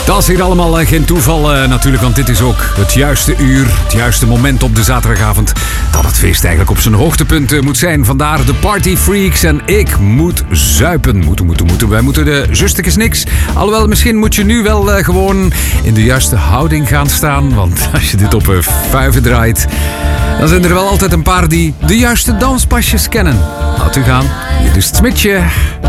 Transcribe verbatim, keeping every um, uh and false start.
Dat is hier allemaal uh, geen toeval uh, natuurlijk, want dit is ook het juiste uur, het juiste moment op de zaterdagavond dat het feest eigenlijk op zijn hoogtepunt uh, moet zijn. Vandaar de Party Freaks en ik moet zuipen. Moeten, moeten, moeten. Wij moeten de zustekes niks. Alhoewel, misschien moet je nu wel uh, gewoon in de juiste houding gaan staan, want als je dit op een vuiven draait, dan zijn er wel altijd een paar die de juiste danspasjes kennen. Laat u gaan. Hier is het Smitsje.